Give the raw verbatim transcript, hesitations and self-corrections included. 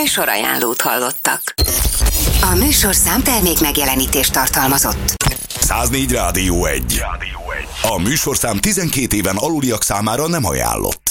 Műsorajánlót hallottak. A műsorszám termék megjelenítést tartalmazott. száznégy Rádió egy. A műsorszám tizenkét éven aluliak számára nem ajánlott.